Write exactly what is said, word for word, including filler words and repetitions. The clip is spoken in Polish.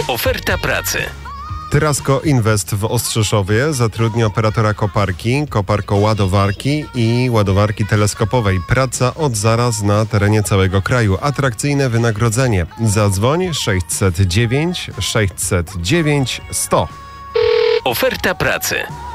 Oferta pracy. Tyrasko Invest w Ostrzeszowie zatrudnia operatora koparki, koparko-ładowarki i ładowarki teleskopowej. Praca od zaraz na terenie całego kraju. Atrakcyjne wynagrodzenie. Zadzwoń sześćset dziewięć sześćset dziewięć sto. Oferta pracy.